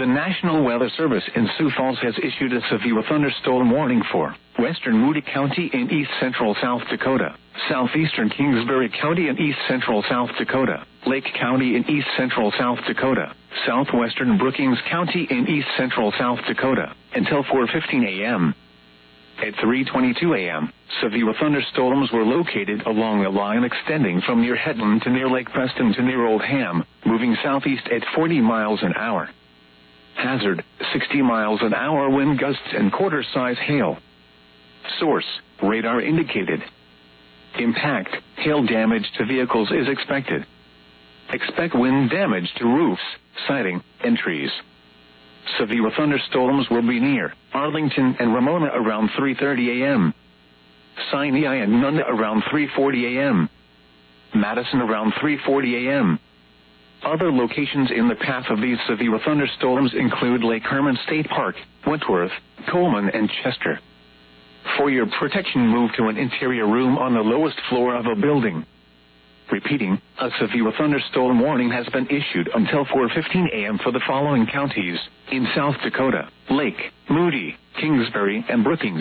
The National Weather Service in Sioux Falls has issued a severe thunderstorm warning for western Moody County in east-central South Dakota, southeastern Kingsbury County in east-central South Dakota, Lake County in east-central South Dakota, southwestern Brookings County in east-central South Dakota, until 4:15 a.m. At 3:22 a.m., severe thunderstorms were located along a line extending from near Headland to near Lake Preston to near Oldham, moving southeast at 40 miles an hour. Hazard, 60 miles an hour wind gusts and quarter-size hail. Source, radar indicated. Impact, hail damage to vehicles is expected. Expect wind damage to roofs, siding, and trees. Severe thunderstorms will be near Arlington and Ramona around 3:30 a.m. Sinai and Nunda around 3:40 a.m. Madison around 3:40 a.m. Other locations in the path of these severe thunderstorms include Lake Herman State Park, Wentworth, Coleman, and Chester. For your protection, move to an interior room on the lowest floor of a building. Repeating, a severe thunderstorm warning has been issued until 4:15 a.m. for the following counties in South Dakota: Lake, Moody, Kingsbury, and Brookings.